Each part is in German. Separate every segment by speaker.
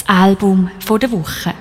Speaker 1: Album der Woche.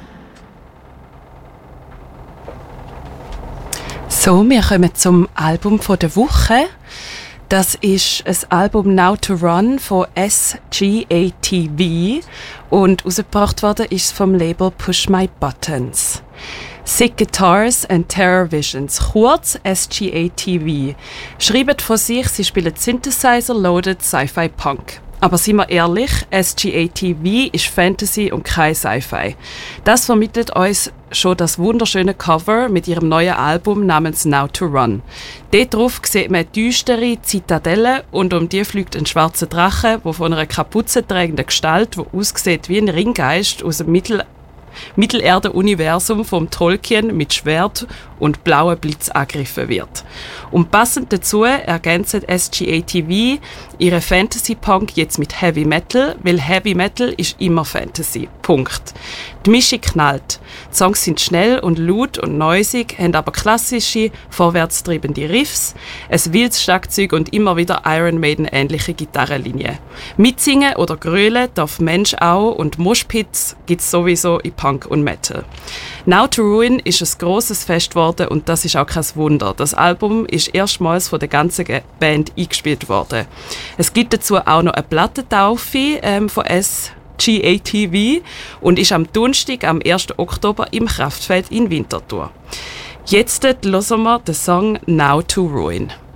Speaker 2: So, wir kommen zum Album der Woche. Das ist ein Album Now to Run von SGATV und rausgebracht worden ist es vom Label Push My Buttons. Sick Guitars and Terror Visions, kurz SGATV, schreiben von sich, sie spielen Synthesizer-loaded Sci-Fi Punk. Aber seien wir ehrlich, SGATV ist Fantasy und kein Sci-Fi. Das vermittelt uns schon das wunderschöne Cover mit ihrem neuen Album namens Now to Run. Dort drauf sieht man eine düstere Zitadelle und um die fliegt ein schwarzer Drache, der von einer Kapuze tragenden Gestalt, die aussieht wie ein Ringgeist aus dem Mittelerde-Universum vom Tolkien mit Schwert und blauen Blitz angegriffen wird. Und passend dazu ergänzt SGATV ihre Fantasy-Punk jetzt mit Heavy Metal, weil Heavy Metal ist immer Fantasy. Punkt. Die Mischung knallt. Die Songs sind schnell und laut und noisig, haben aber klassische, vorwärtstreibende Riffs, ein wildes Schlagzeug und immer wieder Iron Maiden-ähnliche Gitarrenlinien. Mitsingen oder grölen darf Mensch auch und Moshpits gibt es sowieso in Punk und Metal. Now to Ruin ist ein grosses Fest geworden und das ist auch kein Wunder. Das Album ist erstmals von der ganzen Band eingespielt worden. Es gibt dazu auch noch eine Plattentaufe von SGATV und ist am Donnerstag, am 1. Oktober im Kraftfeld in Winterthur. Jetzt hören wir den Song Now to Ruin.